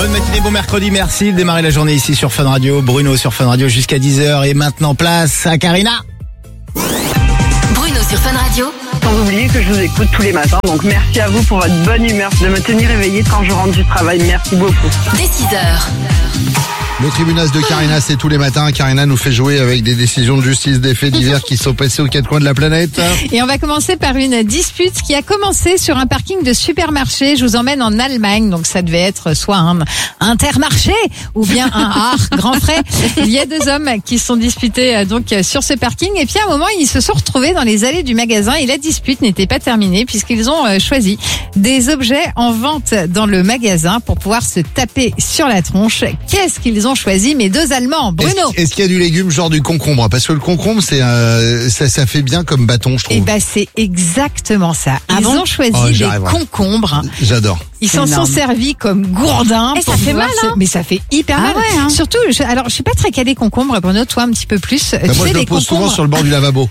bonne matinée, bon mercredi, merci de démarrer la journée ici sur Fun Radio. Bruno sur Fun Radio jusqu'à 10h et maintenant place à Karina. Bruno sur Fun Radio. Sans oublier que je vous écoute tous les matins, donc merci à vous pour votre bonne humeur, de me tenir éveillée quand je rentre du travail. Merci beaucoup. Dès 6h. Le tribunal de Karina, c'est tous les matins. Karina nous fait jouer avec des décisions de justice, des faits divers qui sont passés aux quatre coins de la planète. Et on va commencer par une dispute qui a commencé sur un parking de supermarché. Je vous emmène en Allemagne, donc ça devait être soit un Intermarché ou bien un grand frais. Il y a deux hommes qui se sont disputés donc sur ce parking et puis à un moment ils se sont retrouvés dans les allées du magasin et la dispute n'était pas terminée puisqu'ils ont choisi des objets en vente dans le magasin pour pouvoir se taper sur la tronche. Qu'est-ce qu'ils ont choisi, mes deux Allemands, Bruno? Est-ce qu'il y a du légume genre du concombre? Parce que le concombre, c'est ça fait bien comme bâton, je trouve. Eh ben c'est exactement ça. Ils ont choisi des concombres. J'adore. Ils s'en sont servis comme gourdins. Et ça fait mal, hein? Mais ça fait hyper mal. Ouais, hein. Surtout, je suis pas très calée concombre, Bruno, toi un petit peu plus. Bah moi, je le pose souvent sur le bord du lavabo.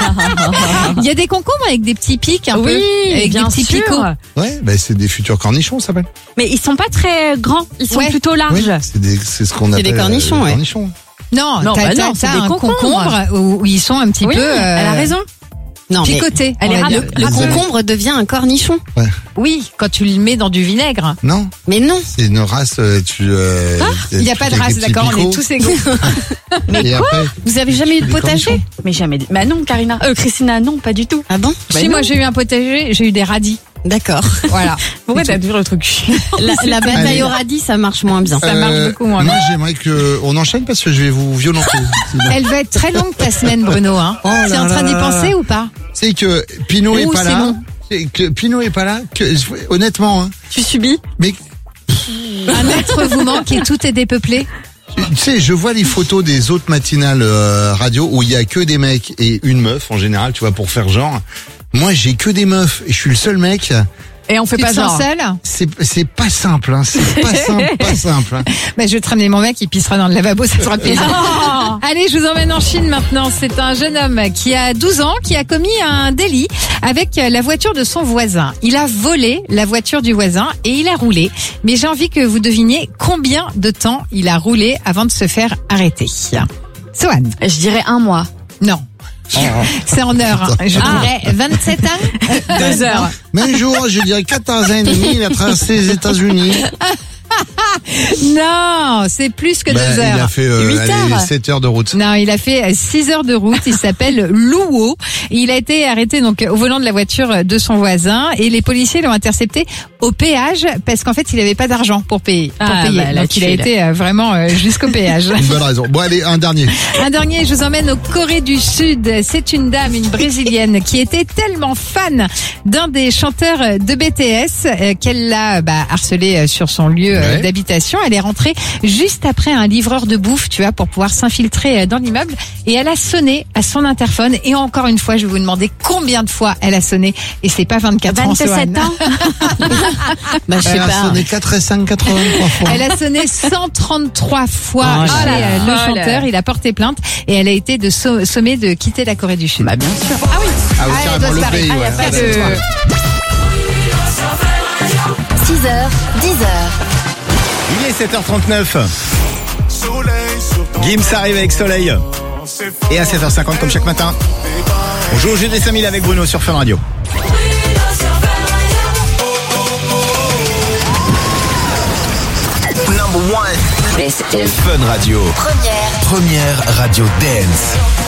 Il y a des concombres avec des petits pics un peu. Avec bien des petits sûr. picots. Ouais, bah c'est des futurs cornichons, ça s'appelle. Mais ils sont pas très grands, ils sont Ouais. plutôt larges. Oui, c'est ce qu'on appelle des cornichons, ouais. cornichons. Non, Non, t'as c'est un des concombres. concombre où ils sont un petit Oui, peu elle a raison. Non, mais picotés. elle est on va dire. le concombre devient un cornichon. Oui, quand tu le mets dans du vinaigre. Non, Mais non. c'est une race. Il n'y a pas de race, d'accord, on est tous égaux. Mais quoi? Vous avez jamais eu de des potager? cornichons. Mais jamais. Bah non, Karina. Christina, non, pas du tout. Ah bon? Si moi j'ai eu un potager, j'ai eu des radis. D'accord. Voilà. Pourquoi t'as toujours le truc? La bataille Allez. au radis, ça marche moins bien. Ça marche beaucoup moins Moi, bien. j'aimerais on enchaîne parce que je vais vous violenter. Elle va être très longue ta semaine, Bruno. Hein. Oh là T'es en train d'y là. penser ou pas? C'est que Pinot est Oh, pas c'est là. bon. C'est que Pinot est pas là. Honnêtement, hein. Tu subis? Mais Un être vous manque et tout est dépeuplé. tu sais, je vois les photos des autres matinales radio où il y a que des mecs et une meuf en général, tu vois, pour faire genre. Moi, j'ai que des meufs et je suis le seul mec. Et on fait Tu pas te sens genre. seul? C'est pas simple, hein. C'est pas simple. Hein. Bah, je vais te ramener mon mec, il pissera dans le lavabo, ça sera plaisir. Allez, je vous emmène en Chine maintenant. C'est un jeune homme qui a 12 ans, qui a commis un délit avec la voiture de son voisin. Il a volé la voiture du voisin et il a roulé. Mais j'ai envie que vous deviniez combien de temps il a roulé avant de se faire arrêter. Sohan? Je dirais 1 mois. Non. C'est en heures. Hein. Je dirais 27 ans. 2 heures. Même jour, je dirais 14 ans et demi, il a traversé les États-Unis. Non, c'est plus que 2 Il heures. a fait 8 heures. 7 heures de route. Non, il a fait 6 heures de route. Il s'appelle Luo. Il a été arrêté donc au volant de la voiture de son voisin et les policiers l'ont intercepté au péage parce qu'en fait il n'avait pas d'argent pour payer. Ah, bah, là, donc il a tu es été vraiment jusqu'au péage. Une bonne raison. Bon, allez, un dernier. Un dernier, je vous emmène au Corée du Sud. C'est une dame, une brésilienne, qui était tellement fan d'un des chanteurs de BTS qu'elle l'a harcelé sur son lieu Ouais. d'habitation. Elle est rentrée juste après un livreur de bouffe, tu vois, pour pouvoir s'infiltrer dans l'immeuble. Et elle a sonné à son interphone. Et encore une fois, je vais vous demander combien de fois elle a sonné. Et c'est pas 24 ans, 27 Sohan. ans. Bah, je sais Elle a pas. sonné 4 et 5, 83 fois. Elle a sonné 133 fois Oh là chez là. le Oh là. chanteur. Il a porté plainte et elle a été sommée de quitter la Corée du Sud. Bah bien sûr. Ah oui, elle carrément, doit se le barrer. pays, Ah, y a ouais. pas Ah, de- bah, 6h, 10h. Il est 7h39. Gims arrive avec Soleil. Et à 7h50 comme chaque matin, on joue au jeu des 5000 avec Bruno sur Fun Radio. Number 1. This is Fun Radio. première Première radio dance.